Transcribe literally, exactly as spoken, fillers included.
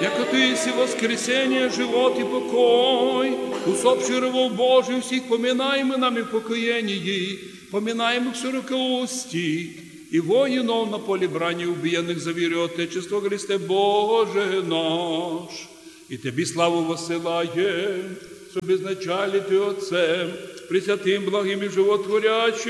яко Ты еси воскресение, живот и покой, усопший рабов Божий, всех поминаем и нами в покоении, поминаем их широкоустих, и воинов на поле брани убиенных за веру Отечество Христе Боже наш. И Тебе славу воссылаем, что безначали Ты Отцем, пресвятым, благим и животворящим,